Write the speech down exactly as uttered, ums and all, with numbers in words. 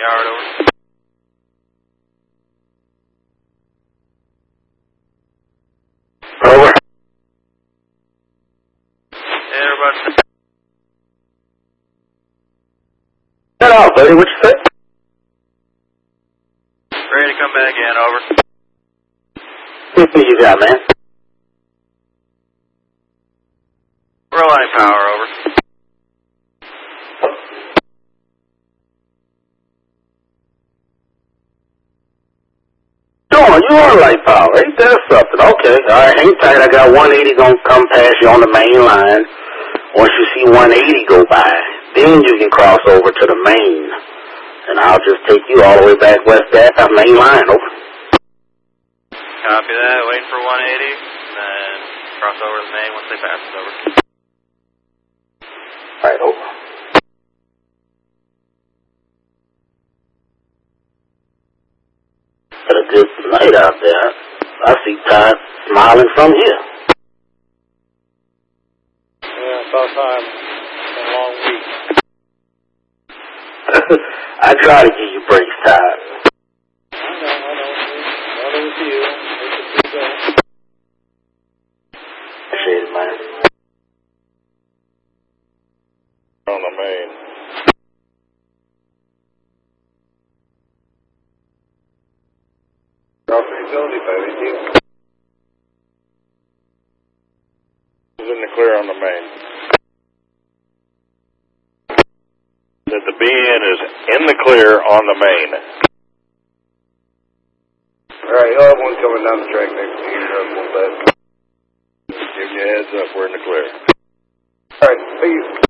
yard, over. Over. Yeah, everybody. Shut off, buddy. What you say? Ready to come back in, over. What you got, man? We're line power, over. Sure, you are light power. Ain't that something? Okay. All right, hang tight. I got one eighty gonna come past you on the main line. Once you see one eighty go by, then you can cross over to the main. And I'll just take you all the way back west at the main line, over. Copy that. Waiting for one eighty. Then cross over to the main once they pass us, over. All right, over. Had a good night out there. I see Todd smiling from here. Yeah, about time. It's been a long week. I try to give you breaks, Todd. I know, I know. Not over to you. It's a free go. Appreciate it, man. On the main. Cross the utility, baby. Who's in the clear on the main? That the B N is in the clear on the main. Alright, you'll have one coming down the track next to you in a little bit. Give you a heads up, we're in the clear. Alright, see you.